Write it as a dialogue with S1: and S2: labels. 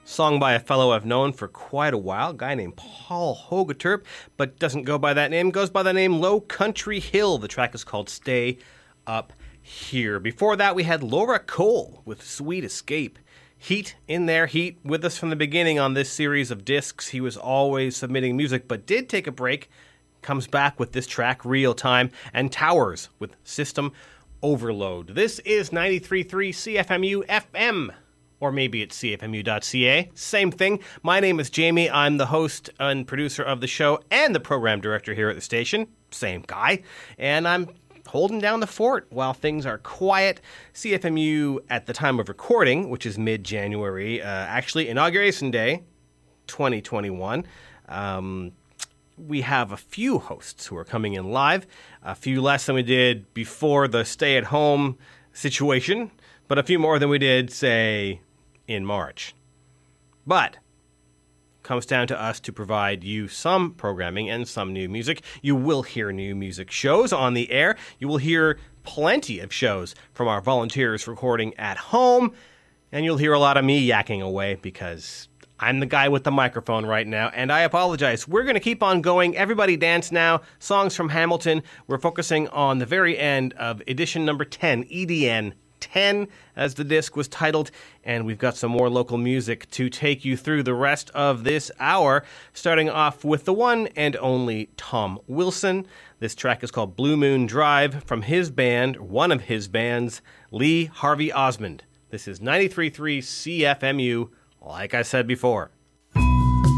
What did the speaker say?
S1: Song by a fellow I've known for quite a while, a guy named Paul Hogeterp, but doesn't go by that name, goes by the name Low Country Hill. The track is called Stay Up Here. Before that, we had Laura Cole with Sweet Escape. Heat in there, Heat with us from the beginning on this series of discs. He was always submitting music, but did take a break. Comes back with this track, Real Time, and Towers with System Overload. This is 93.3 CFMU FM. Or maybe it's cfmu.ca. Same thing. My name is Jamie. I'm the host and producer of the show and the program director here at the station. Same guy. And I'm holding down the fort while things are quiet. CFMU at the time of recording, which is mid-January, actually Inauguration Day 2021. We have a few hosts who are coming in live, a few less than we did before the stay-at-home situation, but a few more than we did, say, in March. But it comes down to us to provide you some programming and some new music. You will hear new music shows on the air. You will hear plenty of shows from our volunteers recording at home, and you'll hear a lot of me yakking away because I'm the guy with the microphone right now, and I apologize. We're going to keep on going. Everybody Dance Now, songs from Hamilton. We're focusing on the very end of edition number 10, EDN 10, as the disc was titled, and we've got some more local music to take you through the rest of this hour, starting off with the one and only Tom Wilson. This track is called Blue Moon Drive from his band, one of his bands, Lee Harvey Osmond. This is 93.3 CFMU, like I said before.